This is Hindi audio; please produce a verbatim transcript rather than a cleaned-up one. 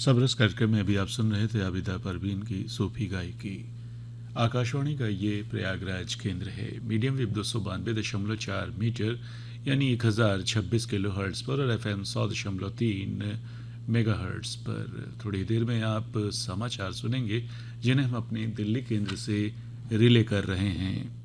सबरस कार्यक्रम में अभी आप सुन रहे थे आबिदा परवीन की सूफी गायकी। आकाशवाणी का ये प्रयागराज केंद्र है। मीडियम वेव दो सौ बानवे दशमलव चार मीटर यानी एक हज़ार छब्बीस किलो हर्ट्स पर और एफ एम सौ दशमलव तीन मेगा हर्ट्स पर। थोड़ी देर में आप समाचार सुनेंगे जिन्हें हम अपने दिल्ली केंद्र से रिले कर रहे हैं।